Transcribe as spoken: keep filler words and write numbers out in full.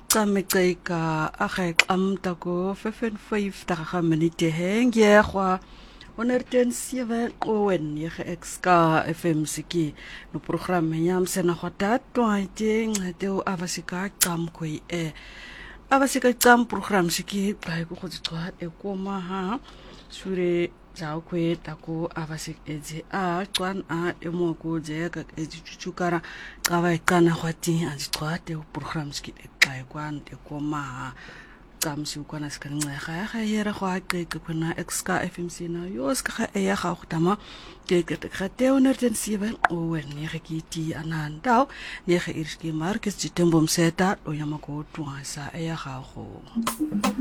Kameceka agek amtako vyf daga minute henge kwa honderd sewe owen yege exka F M siki no programme yam sena khotat twaite ngate avasika qam koi e avasika qam program siki bai ko khotwa e koma ha sure jao kwe tako avasik eje a twan a emo ko je ka eji chuchukara qawa kana khwati anji twate program siki e kwan e koma qam si ukwana ska nqa ga ga yera khwa qeqe khona exka F M C na yos ka e ya ga khutama ke ke ka te honderd sewe owen ne ge kiti anan tau ne ge irski markes jitembo mseta o yamako twasa e ya ga go